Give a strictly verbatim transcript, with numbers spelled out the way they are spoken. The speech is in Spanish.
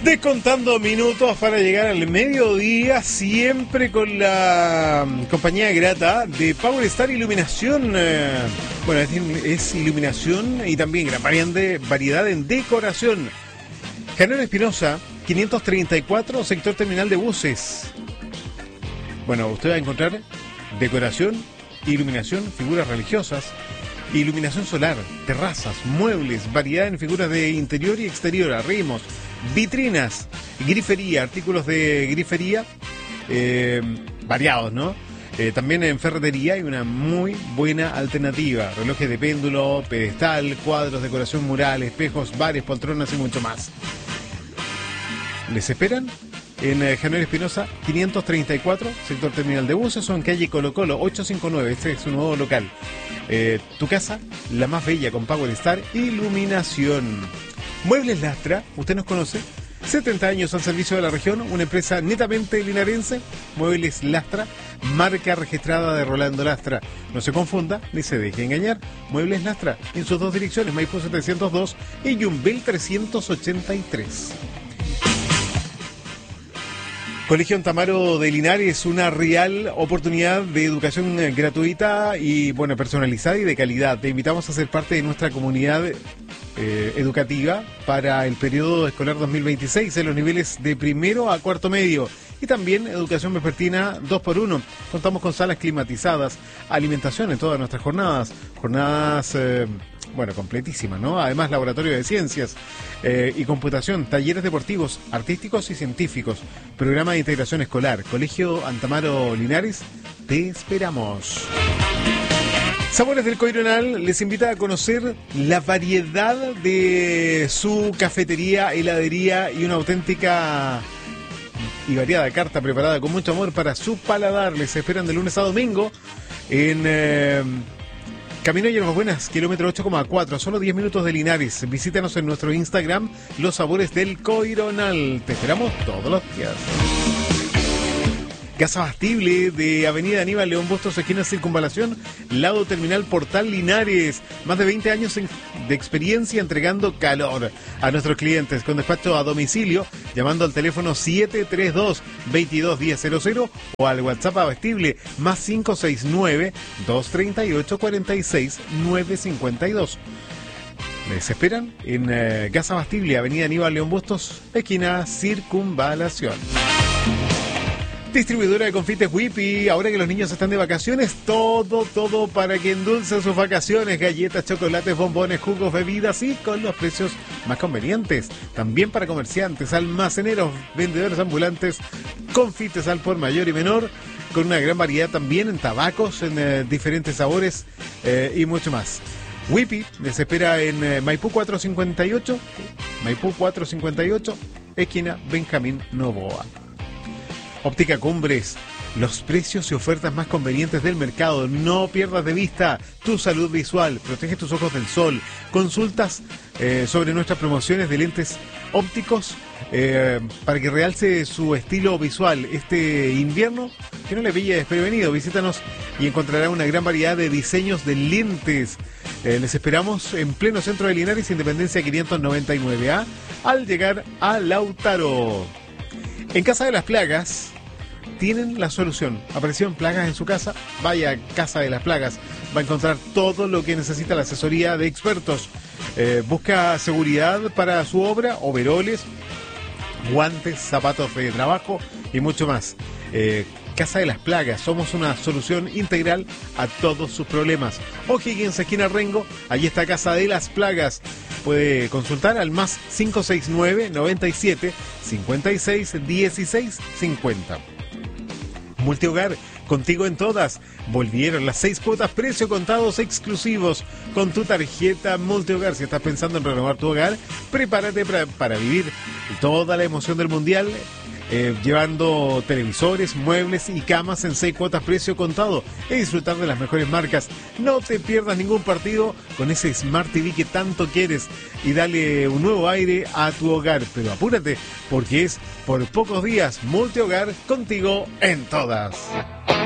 Descontando minutos para llegar al mediodía, siempre con la compañía grata de Power Star Iluminación. Eh, bueno, es, es iluminación y también gran variante, variedad en decoración. General Espinosa, quinientos treinta y cuatro, sector terminal de buses. Bueno, usted va a encontrar decoración, iluminación, figuras religiosas, iluminación solar, terrazas, muebles, variedad en figuras de interior y exterior, arrimos, vitrinas, grifería, artículos de grifería eh, variados, ¿no? Eh, también en ferretería hay una muy buena alternativa. Relojes de péndulo, pedestal, cuadros, decoración mural, espejos, bares, poltronas y mucho más. ¿Les esperan? En eh, General Espinosa, quinientos treinta y cuatro, sector terminal de buses, o en calle Colo Colo, ochocientos cincuenta y nueve. Este es su nuevo local. Eh, tu casa, la más bella, con Power Star Iluminación. Muebles Lastra, usted nos conoce, setenta años al servicio de la región, una empresa netamente linarense. Muebles Lastra, marca registrada de Rolando Lastra. No se confunda ni se deje engañar. Muebles Lastra, en sus dos direcciones, Maipú setecientos dos y Yumbel trescientos ochenta y tres. Colegio Antamaro de Linares, una real oportunidad de educación gratuita y bueno, personalizada y de calidad. Te invitamos a ser parte de nuestra comunidad eh, educativa para el periodo escolar dos mil veintiséis en los niveles de primero a cuarto medio. Y también educación vespertina dos por uno. Contamos con salas climatizadas, alimentación en todas nuestras jornadas, jornadas, eh, bueno, completísimas, ¿no? Además, laboratorio de ciencias eh, y computación, talleres deportivos, artísticos y científicos, programa de integración escolar. Colegio Antamaro Linares, te esperamos. Sabores del Coironal les invita a conocer la variedad de su cafetería, heladería y una auténtica y variada carta preparada con mucho amor para su paladar. Les esperan de lunes a domingo en eh, Camino de Hierbas Buenas, kilómetro ocho coma cuatro, solo diez minutos de Linares. Visítanos en nuestro Instagram, Los Sabores del Coironal. Te esperamos todos los días. Gas Abastible de Avenida Aníbal León Bustos, esquina Circunvalación, lado terminal Portal Linares. Más de veinte años de experiencia entregando calor a nuestros clientes con despacho a domicilio, llamando al teléfono siete tres dos, veintidós diez cero cero o al WhatsApp Abastible más cinco seis nueve, dos tres ocho, cuatro seis, nueve cinco dos. Les esperan en eh, Gas Abastible, Avenida Aníbal León Bustos, esquina Circunvalación. Distribuidora de confites Whippy, ahora que los niños están de vacaciones, todo, todo para que endulcen sus vacaciones, galletas, chocolates, bombones, jugos, bebidas y con los precios más convenientes. También para comerciantes, almaceneros, vendedores ambulantes, confites al por mayor y menor, con una gran variedad también en tabacos, en eh, diferentes sabores eh, y mucho más. Whippy les espera en eh, Maipú cuatrocientos cincuenta y ocho, Maipú cuatrocientos cincuenta y ocho, esquina Benjamín Novoa. Óptica Cumbres, los precios y ofertas más convenientes del mercado. No pierdas de vista tu salud visual, protege tus ojos del sol. Consultas eh, sobre nuestras promociones de lentes ópticos eh, para que realce su estilo visual este invierno, que no le pille desprevenido. Visítanos y encontrará una gran variedad de diseños de lentes. Eh, les esperamos en pleno centro de Linares, Independencia quinientos noventa y nueve A, al llegar a Lautaro. En Casa de las Plagas tienen la solución. Aparecieron plagas en su casa, vaya a Casa de las Plagas. Va a encontrar todo lo que necesita la asesoría de expertos. Eh, busca seguridad para su obra, overoles, guantes, zapatos de trabajo y mucho más. Eh, Casa de las Plagas, somos una solución integral a todos sus problemas. O'Higgins, esquina Rengo, allí está Casa de las Plagas. Puede consultar al más cinco seis nueve, noventa y siete, cincuenta y seis, dieciséis cincuenta. Multihogar, contigo en todas. Volvieron las seis cuotas precio contados exclusivos con tu tarjeta Multihogar. Si estás pensando en renovar tu hogar, prepárate para, para vivir toda la emoción del mundial. Eh, llevando televisores, muebles y camas en seis cuotas precio contado y disfrutar de las mejores marcas. No te pierdas ningún partido con ese Smart T V que tanto quieres y dale un nuevo aire a tu hogar. Pero apúrate porque es por pocos días. Multihogar, contigo en todas.